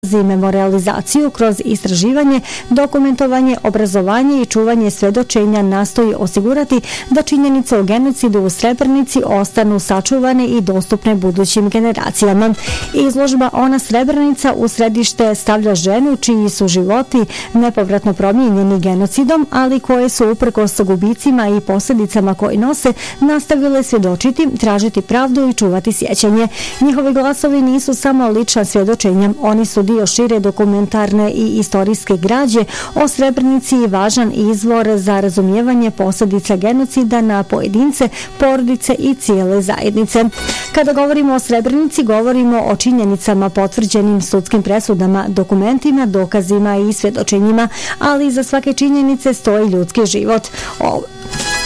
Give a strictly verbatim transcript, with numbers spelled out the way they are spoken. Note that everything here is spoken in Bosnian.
memorializaciju kroz istraživanje, dokumentovanje, obrazovanje i čuvanje svedočenja nastoji osigurati da činjenice o genocidu u Srebrenici ostanu sačuvane i dostupne budućim generacijama. Izložba Ona Srebrenica u središte stavlja ženu čiji su životi nepovratno promijenjeni genocidom, ali koje su uprkos gubicima i posljedicama koje nose nastavile svjedočiti, tražiti pravdu i čuvati sjećanje. Njihovi glasovi nisu samo lična svjedočenja, oni su dio šire dokumentarne i istorijske građe o Srebrenici i važan izvor za razumijevanje posljedica genocida na pojedince, porodice i cijele zajednice. Kada govorimo o Srebrenici, govorimo o činjenicama potvrđenim sudskim presudama, dokumentima, dokazima i svjedočenjima, ali iza svake činjenice stoji ljudski život. O...